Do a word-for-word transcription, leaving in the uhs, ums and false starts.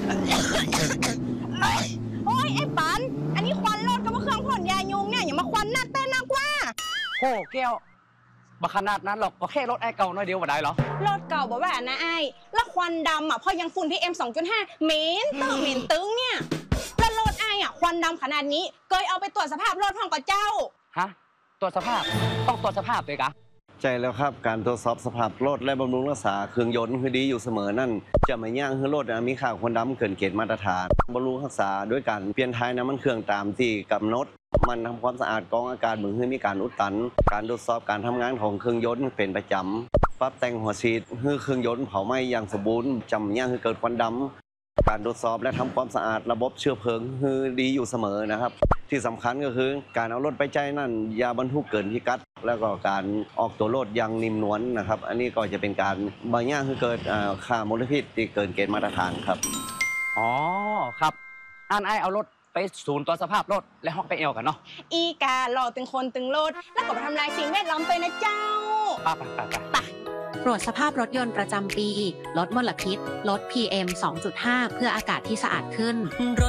โอ้ยไอ้ปันอันนี้ควันรถก็มาเครื่องพ่นยายุงเนี่ยอย่ามาควันหนักแต่นักว่าโอ้แก้วบักขนาดนั้นหรอกก็แค่รถไอ้เก่าน้อยเดียวว่าได้หรอรถเก่าบอกว่านะไอ้แล้วควันดำอ่ะพอยังฝุ่น พี เอ็ม สองจุดห้า เหม็นตึ้งเหม็นตึ้งเนี่ยแล้วรถไอ้อ่ะควันดำขนาดนี้เคยเอาไปตรวจสภาพรถห้องกับเจ้าฮะตรวจสภาพต้องตรวจสภาพเลยกะใจแล้วครับการตรวจสอบสภาพรถและบำรุงรักษาเครื่องยนต์คือดีอยู่เสมอนั่นจะไม่ย่างให้รถมีค่าควันดำเกินเกณฑ์มาตรฐานบำรุงรักษาด้วยการเปลี่ยนท้ายน้ำมันเครื่องตามที่กำหนดมันทำความสะอาดกรองอากาศเมื่อมีการอุดตันการตรวจสอบการทำงานของเครื่องยนต์เป็นประจำปรับแต่งหัวฉีดให้เครื่องยนต์เผาไหม้อย่างสมบูรณ์จำย่างให้เกิดควันดำการตรวจสอบและทำความสะอาดระบบเชื้อเพลิงคือดีอยู่เสมอนะครับที่สำคัญก็คือการเอารถไปใจนั่นอย่าบรรทุกเกินพิกัดแล้วก็การออกตัวรถอย่างนิ่มนวลนะครับอันนี้ก็จะเป็นการบางอย่างคือเกิดค่ามลพิษที่เกินเกณฑ์มาตรฐานครับอ๋อครับอันไอเอารถไปศูนย์ตรวจสภาพรถและห้องไปเอวกันเนาะอีกาหล่อตึงคนตึงรถแล้วก็ไปทำลายสิ่งแวดล้อมไปนะเจ้าไปไปไปไปตรวจสภาพรถยนต์ประจำปีลดมลพิษลด พี เอ็ม สองจุดห้า เพื่ออากาศที่สะอาดขึ้น